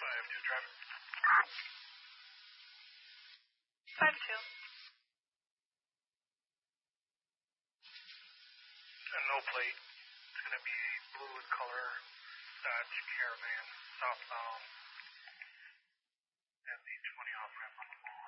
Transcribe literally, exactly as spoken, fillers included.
five two driver. five two. And no plate. It's going to be a blue color Dodge Caravan, southbound, at the twenty off ramp on the wall.